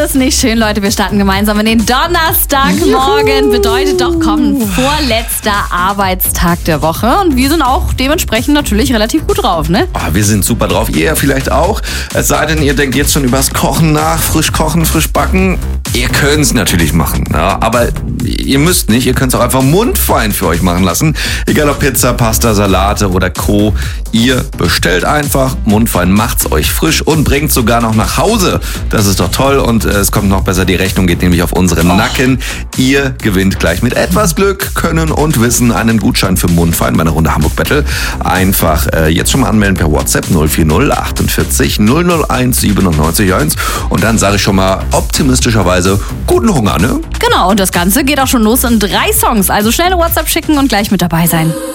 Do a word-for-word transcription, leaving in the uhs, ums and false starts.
es nicht schön, Leute? Wir starten gemeinsam in den Donnerstagmorgen. Juhu. Bedeutet doch, komm, vorletzter Arbeitstag der Woche. Und wir sind auch dementsprechend natürlich relativ gut drauf, ne? Oh, wir sind super drauf. Ihr vielleicht auch. Es sei denn, ihr denkt jetzt schon übers Kochen nach. Frisch kochen, frisch backen. Ihr könnt es natürlich machen. Ja, aber ihr müsst nicht. Ihr könnt es auch einfach mundfein für euch machen lassen. Egal ob Pizza, Pasta, Salate oder Co. Ihr bestellt einfach mundfein, macht's euch frisch und bringt sogar noch nach Hause. Das ist doch toll und äh, es kommt noch besser. Die Rechnung geht nämlich auf unseren oh. Nacken. Ihr gewinnt gleich mit etwas Glück, Können und Wissen einen Gutschein für mundfein bei einer Runde Hamburg Battle. Einfach äh, jetzt schon mal anmelden per WhatsApp null vier null achtundvierzig null null eins siebenundneunzig eins und dann sage ich schon mal optimistischerweise guten Hunger, ne? Genau, und das Ganze geht auch schon los in drei Songs. Also schnell eine WhatsApp schicken und gleich mit dabei sein.